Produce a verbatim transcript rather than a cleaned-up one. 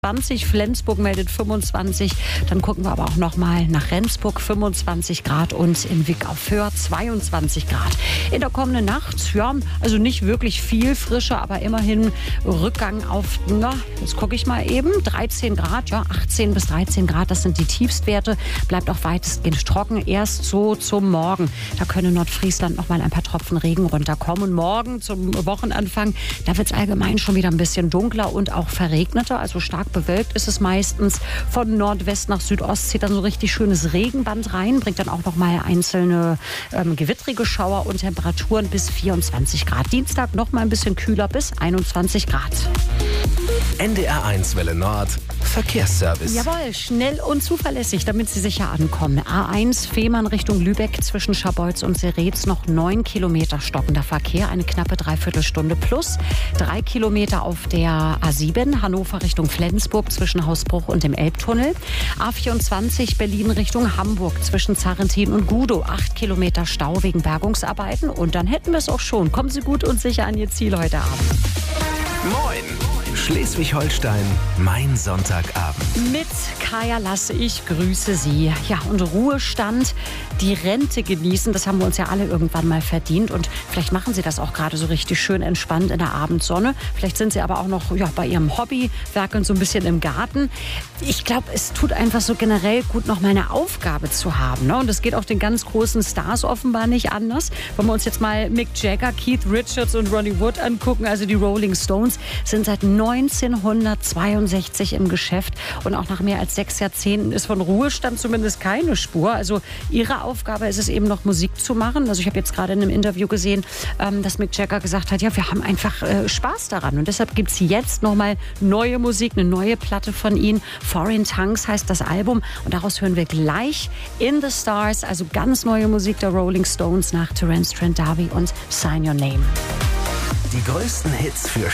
zwanzig, Flensburg meldet fünfundzwanzig, dann gucken wir aber auch noch mal nach Rendsburg, fünfundzwanzig Grad und in Wick auf Föhr zweiundzwanzig Grad. In der kommenden Nacht, ja, also nicht wirklich viel frischer, aber immerhin Rückgang auf, na, jetzt gucke ich mal eben, dreizehn Grad, ja, achtzehn bis dreizehn Grad, das sind die Tiefstwerte, bleibt auch weitestgehend trocken, erst so zum Morgen. Da können in Nordfriesland noch mal ein paar Tropfen Regen runterkommen und morgen zum Wochenanfang, da wird es allgemein schon wieder ein bisschen dunkler und auch verregneter, also stark bewölkt ist es meistens. Von Nordwest nach Südost zieht dann so richtig schönes Regenband rein, bringt dann auch noch mal einzelne ähm, gewittrige Schauer und Temperaturen bis vierundzwanzig Grad. Dienstag noch mal ein bisschen kühler bis einundzwanzig Grad. N D R eins Welle Nord, Verkehrsservice. Jawohl, schnell und zuverlässig, damit Sie sicher ankommen. A eins Fehmarn Richtung Lübeck zwischen Scharbeutz und Seretz noch neun Kilometer stockender Verkehr, eine knappe Dreiviertelstunde plus. Drei Kilometer auf der A sieben Hannover Richtung Flensburg zwischen Hausbruch und dem Elbtunnel. A vierundzwanzig Berlin Richtung Hamburg zwischen Zarrentin und Gudow. Acht Kilometer Stau wegen Bergungsarbeiten. Und dann hätten wir es auch schon. Kommen Sie gut und sicher an Ihr Ziel heute Abend. Moin! Schleswig-Holstein, mein Sonntagabend. Mit Kaya Lasse, ich grüße Sie. Ja, und Ruhestand, die Rente genießen, das haben wir uns ja alle irgendwann mal verdient. Und vielleicht machen Sie das auch gerade so richtig schön entspannt in der Abendsonne. Vielleicht sind Sie aber auch noch ja, bei Ihrem Hobby, werkeln so ein bisschen im Garten. Ich glaube, es tut einfach so generell gut, noch mal eine Aufgabe zu haben. Ne? Und das geht auch den ganz großen Stars offenbar nicht anders. Wenn wir uns jetzt mal Mick Jagger, Keith Richards und Ronnie Wood angucken, also die Rolling Stones, sind seit neunzehnhundertzweiundsechzig im Geschäft und auch nach mehr als sechs Jahrzehnten ist von Ruhestand zumindest keine Spur. Also ihre Aufgabe ist es eben noch Musik zu machen. Also ich habe jetzt gerade in einem Interview gesehen, ähm, dass Mick Jagger gesagt hat, ja, wir haben einfach äh, Spaß daran und deshalb gibt es jetzt nochmal neue Musik, eine neue Platte von ihnen. Foreign Tongues heißt das Album und daraus hören wir gleich In the Stars, also ganz neue Musik der Rolling Stones nach Terence Trent D'Arby und Sign Your Name. Die größten Hits für